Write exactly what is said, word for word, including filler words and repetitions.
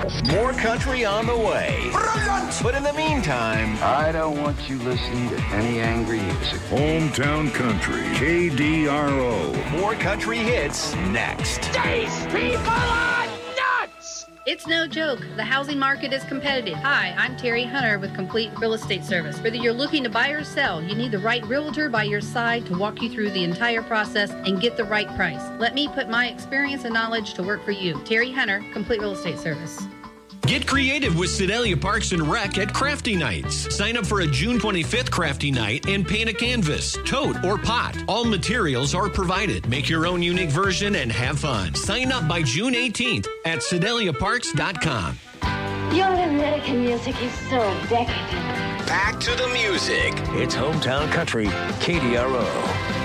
More country on the way. Brilliant! But in the meantime, I don't want you listening to any angry music. Hometown Country, K D R O. More country hits next. These people are nuts! It's no joke. The housing market is competitive. Hi, I'm Terry Hunter with Complete Real Estate Service. Whether you're looking to buy or sell, you need the right realtor by your side to walk you through the entire process and get the right price. Let me put my experience and knowledge to work for you. Terry Hunter, Complete Real Estate Service. Get creative with Sedalia Parks and Rec at Crafty Nights. Sign up for a June twenty-fifth Crafty Night and paint a canvas, tote, or pot. All materials are provided. Make your own unique version and have fun. Sign up by June eighteenth at sedalia parks dot com. Your American music is so decadent. Back to the music. It's Hometown Country, K D R O.